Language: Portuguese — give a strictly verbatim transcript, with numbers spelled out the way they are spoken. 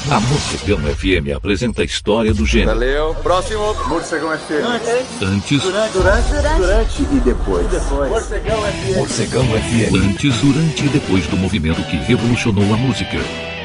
A Morcegão F M apresenta a história do gênero. Valeu. Próximo. Morcegão F M. Antes, Durante, durante, durante e depois. e depois. Morcegão F M. Morcegão F M. Antes, durante e depois do movimento que revolucionou a música.